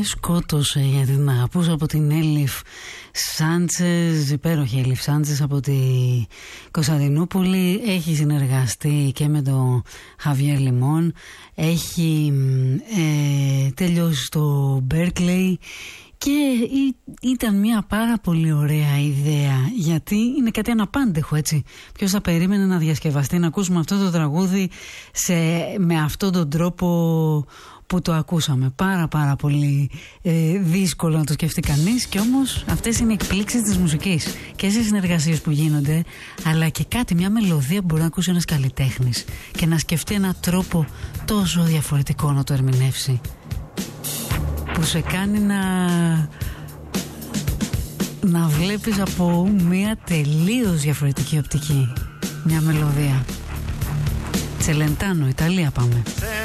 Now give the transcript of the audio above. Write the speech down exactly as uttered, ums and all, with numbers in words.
σκότωσε, γιατί την αγαπούσα, από την Έλιφ Σάντσες, υπέροχη Έλιφ Σάντσες από τη Κωνσταντινούπολη. Έχει συνεργαστεί και με τον Χαβιέρ Λιμόν, έχει ε, τελειώσει στο Μπέρκλεϊ και ήταν μια πάρα πολύ ωραία ιδέα, γιατί είναι κάτι αναπάντεχο, έτσι. Ποιος θα περίμενε να διασκευαστεί, να ακούσουμε αυτό το τραγούδι σε, με αυτόν τον τρόπο που το ακούσαμε. Πάρα πάρα πολύ ε, δύσκολο να το σκεφτεί κανείς, και όμως αυτές είναι οι εκπλήξεις της μουσικής και σε συνεργασίες που γίνονται, αλλά και κάτι, μια μελωδία που μπορεί να ακούσει ένας καλλιτέχνης και να σκεφτεί έναν τρόπο τόσο διαφορετικό να το ερμηνεύσει, που σε κάνει να να βλέπεις από μια τελείως διαφορετική οπτική μια μελωδία. Τσελεντάνο, Ιταλία πάμε.